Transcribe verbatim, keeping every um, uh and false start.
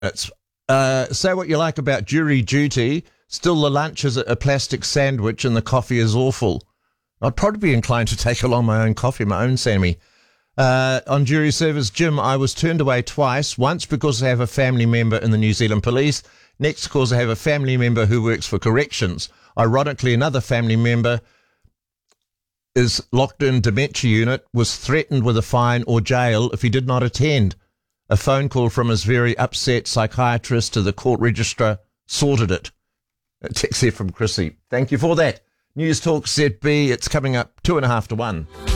It's uh, say what you like about jury duty. Still, the lunch is a plastic sandwich and the coffee is awful. I'd probably be inclined to take along my own coffee, my own Sammy. Uh, on jury service, Jim, I was turned away twice. Once because I have a family member in the New Zealand Police. Next because I have a family member who works for corrections. Ironically, another family member is locked in dementia unit, was threatened with a fine or jail if he did not attend. A phone call from his very upset psychiatrist to the court registrar sorted it. A text here from Chrissy. Thank you for that. News Talk Z B, it's coming up two and a half to one.